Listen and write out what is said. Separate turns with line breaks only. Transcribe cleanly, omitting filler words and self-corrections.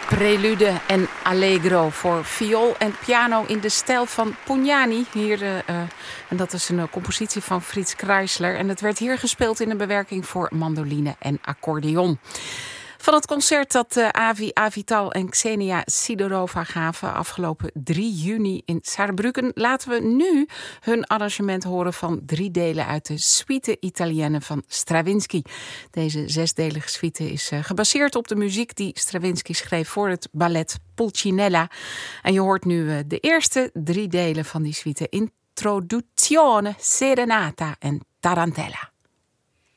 Prelude en Allegro voor viool en piano in de stijl van Pugnani. En dat is een compositie van Fritz Kreisler. En het werd hier gespeeld in een bewerking voor mandoline en accordeon. Van het concert dat Avi Avital en Xenia Sidorova gaven afgelopen 3 juni in Saarbrücken, laten we nu hun arrangement horen van 3 delen uit de Suite Italienne van Stravinsky. Deze 6-delige suite is gebaseerd op de muziek die Stravinsky schreef voor het ballet Pulcinella. En je hoort nu de eerste 3 delen van die suite: Introduzione, Serenata en Tarantella.